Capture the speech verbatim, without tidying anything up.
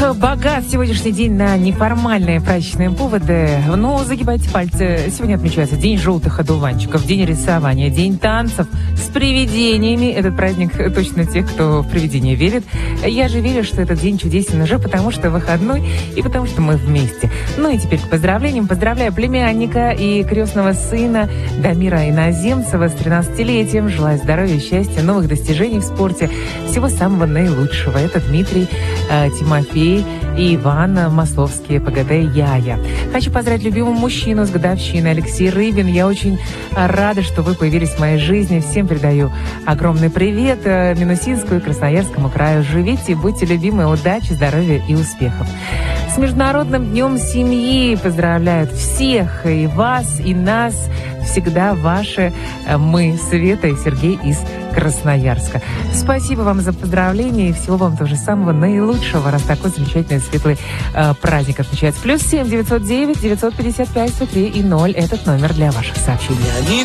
Богат сегодняшний день на неформальные праздничные поводы. Ну, загибайте пальцы. Сегодня отмечается День желтых одуванчиков, День рисования, День танцев с привидениями. Этот праздник точно тех, кто в привидения верит. Я же верю, что этот день чудесен уже потому, что выходной и потому, что мы вместе. Ну и теперь к поздравлениям. Поздравляю племянника и крестного сына Дамира Иноземцева с тринадцатилетием. Желаю здоровья, счастья, новых достижений в спорте. Всего самого наилучшего. Это Дмитрий, э, Тимофей и Иван Масловские, ПГТ Яя. Хочу поздравить любимого мужчину с годовщиной, Алексей Рыбин. Я очень рада, что вы появились в моей жизни. Всем передаю огромный привет Минусинску и Красноярскому краю. Живите, будьте любимы, удачи, здоровья и успехов. С Международным днем семьи поздравляют всех, и вас, и нас. Всегда ваши мы, Света и Сергей из Красноярска. Спасибо вам за поздравления и всего вам того же самого наилучшего, раз такой замечательный светлый э, праздник отмечается. Плюс семь девятьсот девять девятьсот пятьдесят пять сто три и ноль. Этот номер для ваших сообщений.